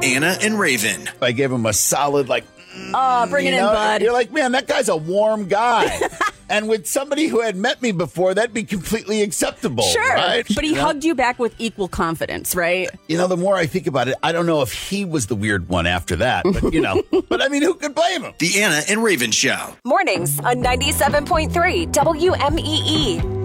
Anna and Raven. I gave him a solid, like, bring it in, bud. You're like, man, that guy's a warm guy. And with somebody who had met me before, that'd be completely acceptable. Sure. Right? But he hugged you back with equal confidence, right? The more I think about it, I don't know if he was the weird one after that. But, but I mean, who could blame him? The Anna and Raven Show. Mornings on 97.3 WMEE.